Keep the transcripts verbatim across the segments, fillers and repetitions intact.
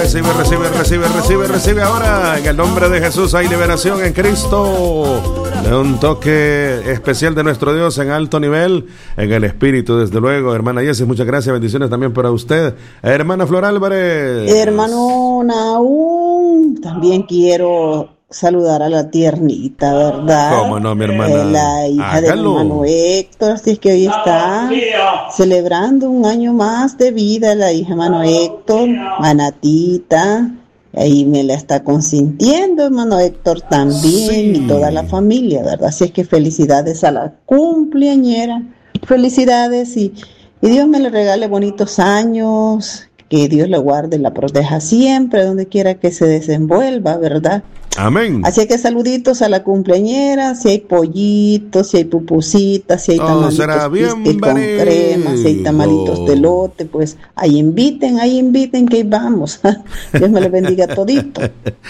recibe, recibe, recibe, recibe, recibe ahora. En el nombre de Jesús hay liberación en Cristo. De un toque especial de nuestro Dios en alto nivel, en el espíritu, desde luego. Hermana Jessie, muchas gracias, bendiciones también para usted. Hermana Flor Álvarez. Hermano Naúm, también quiero saludar a la tiernita, ¿verdad? ¿Cómo no, mi hermana? Eh, la hija Hágalo. de mi hermano Héctor, así es que hoy está celebrando un año más de vida la hija de hermano Héctor, Manatita. Ahí me la está consintiendo, hermano Héctor, también, Sí. y toda la familia, ¿verdad? Así es que felicidades a la cumpleañera, felicidades, y, y Dios me le regale bonitos años, que Dios la guarde y la proteja siempre, donde quiera que se desenvuelva, ¿verdad? Amén. Así que saluditos a la cumpleañera, si hay pollitos, si hay pupusitas, si hay Todo tamalitos será pisque con bienvenido. crema, si hay tamalitos de lote, pues ahí inviten, ahí inviten que ahí vamos. Dios me les bendiga todito.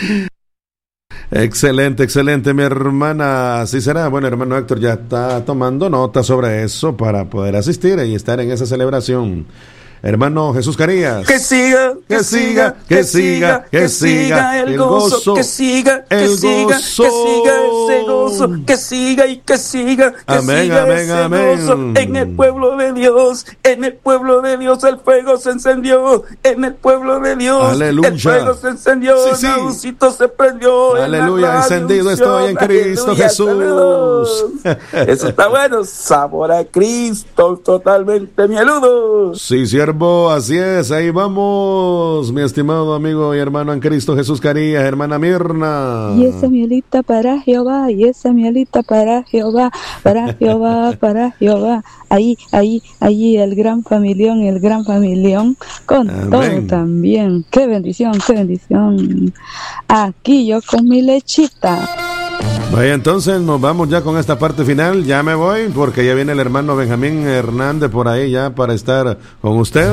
Excelente, excelente, mi hermana. Así será. Bueno, hermano Héctor ya está tomando nota sobre eso para poder asistir y estar en esa celebración. Hermano Jesús Carías. Que siga, que siga, que siga, que siga el gozo, que siga, que siga, que siga ese gozo, que siga y que siga, que Amén, siga amén, ese amén. gozo en el pueblo de Dios, en el pueblo de Dios el fuego se encendió, en el pueblo de Dios Aleluya. el fuego se encendió, Sí, sí. Naúmcito se prendió. Aleluya, encendido estoy en Cristo Jesús. Saludos. Eso está bueno, sabor a Cristo, totalmente mieludos. Sí, siervo, así es, ahí vamos, mi estimado amigo y hermano en Cristo Jesús Carías, hermana Mirna. Y esa mielita para Jehová, y esa mielita para Jehová, para Jehová, para Jehová. Ahí, ahí, allí el gran familión, el gran familión, con Amén. todo también. Qué bendición, qué bendición. Aquí yo con mi lechita. Vaya, entonces nos vamos ya con esta parte final. Ya me voy porque ya viene el hermano Benjamín Hernández por ahí ya para estar con usted.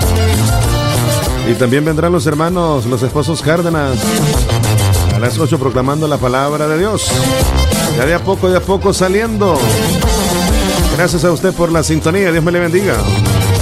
Y también vendrán los hermanos, los esposos Cárdenas, a las ocho proclamando la palabra de Dios. Ya de a poco, de a poco saliendo. Gracias a usted por la sintonía. Dios me le bendiga.